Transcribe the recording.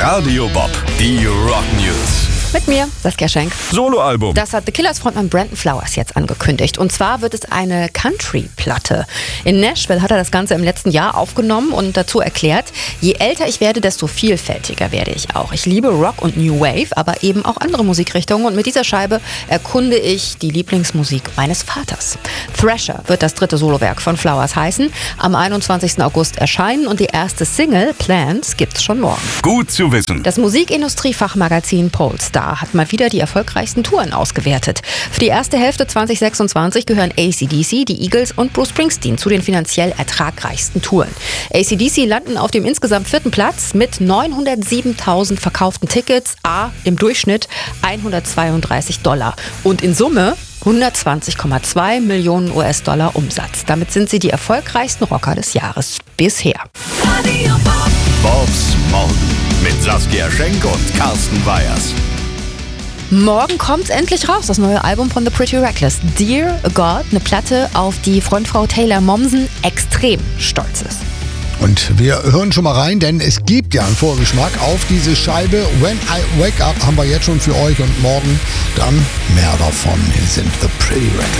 Radio Bob, die Rock News. Mit mir, Saskia Schenk. Soloalbum. Das hat The Killers-Frontmann Brandon Flowers jetzt angekündigt. Und zwar wird es eine Country-Platte. In Nashville hat er das Ganze im letzten Jahr aufgenommen und dazu erklärt, je älter ich werde, desto vielfältiger werde ich auch. Ich liebe Rock und New Wave, aber eben auch andere Musikrichtungen. Und mit dieser Scheibe erkunde ich die Lieblingsmusik meines Vaters. Thrasher wird das dritte Solowerk von Flowers heißen. Am 21. August erscheinen und die erste Single, Plans, gibt's schon morgen. Gut zu wissen. Das Musikindustrie-Fachmagazin Polestar hat mal wieder die erfolgreichsten Touren ausgewertet. Für die erste Hälfte 2026 gehören AC/DC, die Eagles und Bruce Springsteen zu den finanziell ertragreichsten Touren. AC/DC landen auf dem insgesamt 4. Platz mit 907.000 verkauften Tickets, im Durchschnitt $132 und in Summe 120,2 Millionen US-Dollar Umsatz. Damit sind sie die erfolgreichsten Rocker des Jahres bisher. Bobs Morgen mit Saskia Schenk und Carsten Weyers. Morgen kommt's endlich raus, das neue Album von The Pretty Reckless. Dear God, eine Platte, auf die Frontfrau Taylor Momsen extrem stolz ist. Und wir hören schon mal rein, denn es gibt ja einen Vorgeschmack auf diese Scheibe. When I Wake Up haben wir jetzt schon für euch und morgen dann mehr davon. Hier sind The Pretty Reckless.